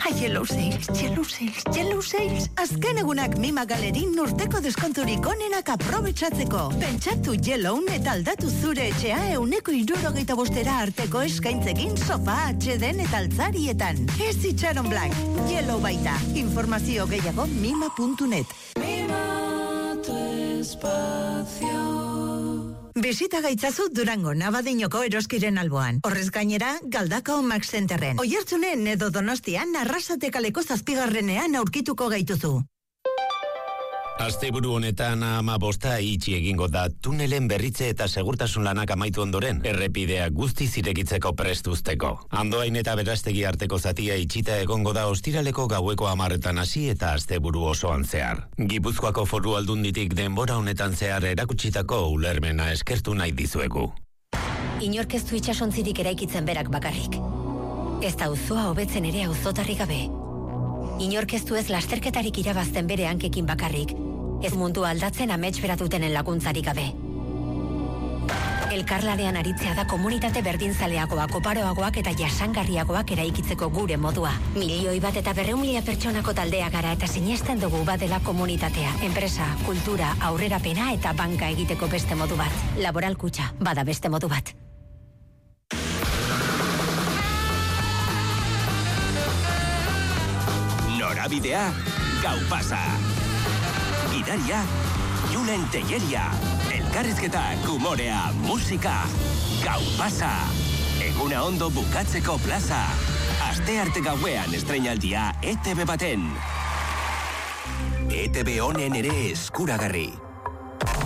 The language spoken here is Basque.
Yellow Sales. Azken egunak Mima Galerin urteko deskonturik onenak aprobetxatzeko. Pentsatu Yellown eta aldatu zure etxea 165 arteko eskaintzekin sofa, atxeden eta altzarietan. Ez itxaron blank. Yellow baita. Informazio gehiago mima.net. Mima tu espacio. Bisita gaitzazu Durango, Navadinoko Eroskiren alboan. Horrez gainera, Galdakao Max Centerren. Oiartzunen edo Donostian, Arrasate kaleko 7. aurkituko gaituzu. Asteburu honetan 15 itxi egingo da tunelen berritze eta segurtasun lanak amaitu ondoren, errepidea guztiz irekitzeko prestuzteko. Andoain eta Berastegi arteko zatia itxita egongo da ostiraleko gaueko 10 hasi eta asteburu osoan zehar. Gipuzkoako Foru Aldunditik denbora honetan zehar erakutsitako ulermena eskertu nahi dizuegu. Inork ez du itsasontzirik eraikitzen berak bakarrik. Ez da auzoa hobetzen ere auzotarri gabe. Inork ez du ez lasterketarik irabazten bere hankekin bakarrik, ez mundu aldatzen amets beratutenen laguntzarik gabe. Elkarlanean aritzea da komunitate berdinzaleagoak, oparoagoak eta jasangarriagoak eraikitzeko gure modua. 1.100.000 pertsonako taldea gara eta sinesten dugu badela komunitatea, enpresa, kultura, aurrerapena eta banka egiteko beste modu bat. Laboral Kutxa, bada beste modu bat. Norabidea, gau pasa. Gidaria, Julen Telleria. Elkarrizketak, humorea, musika. Gau pasa. Eguna ondo bukatzeko plaza. Astearte gauean estreinaldia ETV baten. ETV honen ere eskuragarri.